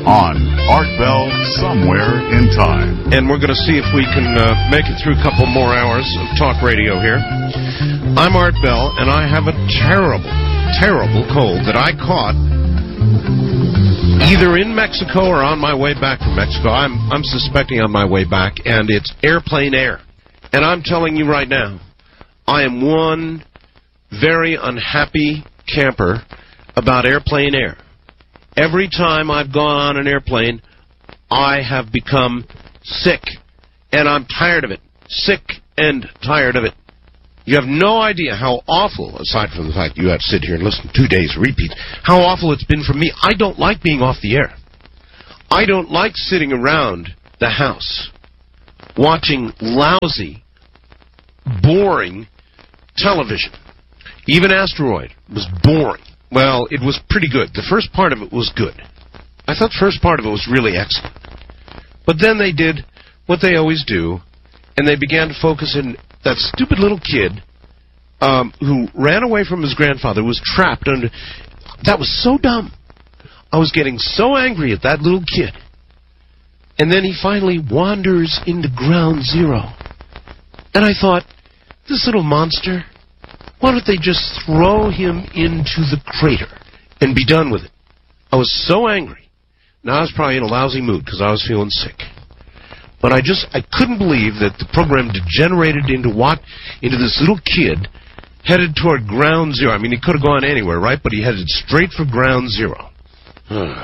on Art Bell Somewhere in Time. And we're going to see if we can make it through a couple more hours of talk radio here. I'm Art Bell, and I have a terrible, terrible cold that I caught either in Mexico or on my way back from Mexico. I'm suspecting on my way back, and it's airplane air. And I'm telling you right now, I am one very unhappy camper about airplane air. Every time I've gone on an airplane, I have become sick, and I'm tired of it. Sick and tired of it. You have no idea how awful, aside from the fact you have to sit here and listen to 2 days repeat, how awful it's been for me. I don't like being off the air. I don't like sitting around the house watching lousy, boring television. Even Asteroid was boring. Well, it was pretty good. The first part of it was good. I thought the first part of it was really excellent. But then they did what they always do, and they began to focus in that stupid little kid who ran away from his grandfather, was trapped under... That was so dumb. I was getting so angry at that little kid. And then he finally wanders into Ground Zero. And I thought, this little monster... Why don't they just throw him into the crater and be done with it? I was so angry. Now I was probably in a lousy mood because I was feeling sick. But I couldn't believe that the program degenerated into this little kid headed toward Ground Zero. I mean, he could have gone anywhere, right? But he headed straight for Ground Zero.